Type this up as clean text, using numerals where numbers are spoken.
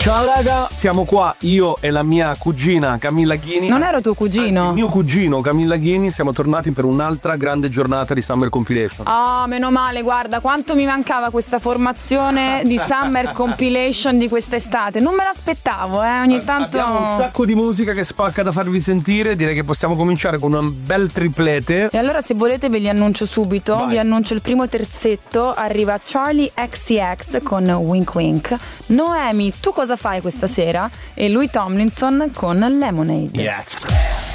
Ciao raga, siamo qua, io e la mia cugina Camilla Ghini. Non ero tuo cugino? Il mio cugino Camilla Ghini, siamo tornati per un'altra grande giornata di Summer Compilation. Ah, meno male, guarda, quanto mi mancava questa formazione di Summer Compilation di quest'estate. Non me l'aspettavo, ogni tanto. Abbiamo un sacco di musica che spacca da farvi sentire, direi che possiamo cominciare con un bel triplete. E allora se volete ve li annuncio subito. Vai. Vi annuncio il primo terzetto. Arriva Charlie XCX con Wink Wink. Noemi, tu cosa fai questa sera? E lui Tomlinson con Lemonade. Yes.